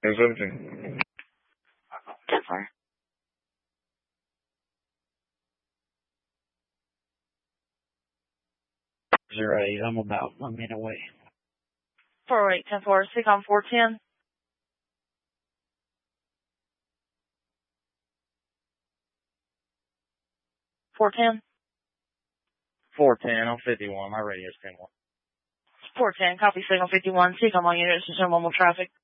It's empty. 10-4. 08, I'm about a minute away. 408, 10-4, Seacom 410. 410. 410 on 51. My radio's 10-1. 410, copy signal 51. Seacom on unit, system mobile traffic.